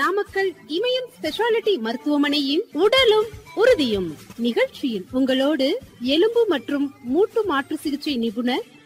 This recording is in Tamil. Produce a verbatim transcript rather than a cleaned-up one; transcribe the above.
நாமக்கல் இமயம் ஸ்பெஷாலிட்டி மருத்துவமனையின் உடலும் உறுதியும் நிகழ்ச்சியில் உங்களோடு எலும்பு மற்றும் மூட்டு மாற்று சிகிச்சை நிபுணர்